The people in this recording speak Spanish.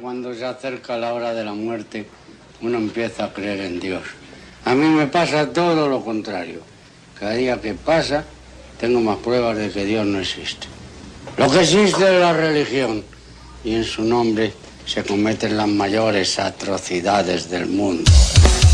cuando se acerca la hora de la muerte, uno empieza a creer en Dios. A mí me pasa todo lo contrario. Cada día que pasa, tengo más pruebas de que Dios no existe. Lo que existe es la religión, y en su nombre se cometen las mayores atrocidades del mundo.